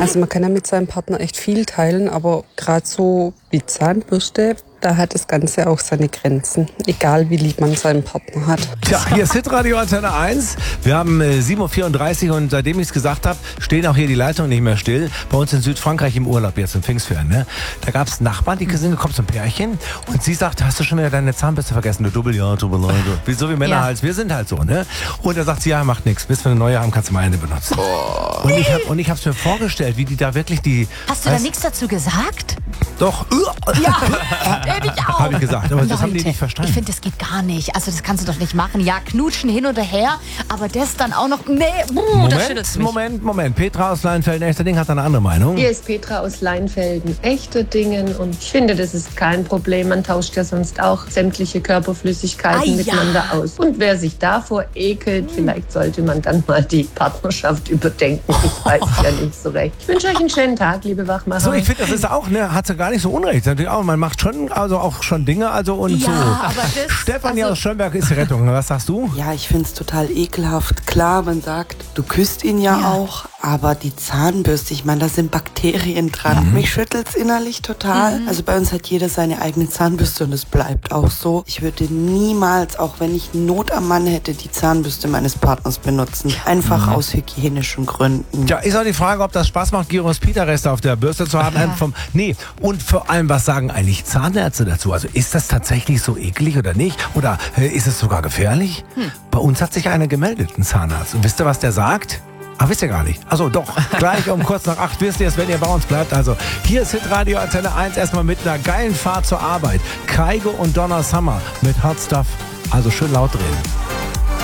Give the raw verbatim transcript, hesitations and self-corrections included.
Also man kann ja mit seinem Partner echt viel teilen, aber gerade so wie Zahnbürste, da hat das Ganze auch seine Grenzen. Egal wie lieb man seinen Partner hat. Tja, hier ist Hitradio Antenne eins. Wir haben äh, sieben Uhr vierunddreißig und seitdem ich es gesagt habe, stehen auch hier die Leitungen nicht mehr still. Bei uns in Südfrankreich im Urlaub jetzt im Pfingstferien. Ne? Da gab es Nachbarn, die sind gekommen zum Pärchen und sie sagt, hast du schon wieder deine Zahnbürste vergessen? Du Double, ja, Double, Leute. Wie so wie Männer Ja. halt, wir sind halt so. Ne? Und da sagt sie, ja, macht nichts. Bis wir eine neue haben, kannst du meine benutzen. Und ich habe und ich habe es mir vorgestellt, wie die da wirklich die... Hast du da weißt- nichts dazu gesagt? Doch. Ja, hätte ich auch. Habe ich gesagt, aber das haben die Leute, nicht verstanden. Ich finde, das geht gar nicht. Also das kannst du doch nicht machen. Ja, knutschen hin oder her, aber das dann auch noch... Nee, buh, das schüttelt Moment, mich. Moment, Moment. Petra aus Leinfelden, echter Ding, hat da eine andere Meinung. Hier ist Petra aus Leinfelden. Echte Dingen und ich finde, das ist kein Problem. Man tauscht ja sonst auch sämtliche Körperflüssigkeiten Ah, ja. miteinander aus. Und wer sich davor ekelt, vielleicht sollte man dann mal die Partnerschaft überdenken. Ich weiß ja nicht so recht. Ich wünsche euch einen schönen Tag, liebe Wachmacher. So, ich finde, das ist auch, ne, hat sie gar nicht so unrecht. Natürlich auch, man macht schon, also auch schon Dinge, also und Ja, so. aber das- Stefanie also- aus Schönberg ist die Rettung. Was sagst du? Ja, ich find's total ekelhaft. Klar, man sagt, du küsst ihn ja, Ja. auch, aber die Zahnbürste, ich meine, da sind Bakterien dran. Mhm. Mich schüttelt's innerlich total. Also bei uns hat jeder seine eigene Zahnbürste und es bleibt auch so. Ich würde niemals, auch wenn ich Not am Mann hätte, die Zahnbürste meines Partners benutzen. Einfach Mhm. aus hygienischen Gründen. Ja, ist auch die Frage, ob das Spaß macht, Gyros Pita-Reste auf der Bürste zu haben. Ähm, Vom, nee, und vor allem, was sagen eigentlich Zahnärzte dazu? Also ist das tatsächlich so eklig oder nicht? Oder äh, ist es sogar gefährlich? Bei uns hat sich einer gemeldet, ein Zahnarzt. Und wisst ihr, was der sagt? Ach, wisst ihr gar nicht. Also doch, gleich um kurz nach acht wisst ihr es, wenn ihr bei uns bleibt. Also hier ist Hitradio Antenne eins erstmal mit einer geilen Fahrt zur Arbeit. Kaigo und Donna Summer mit Hot Stuff. Also schön laut drehen.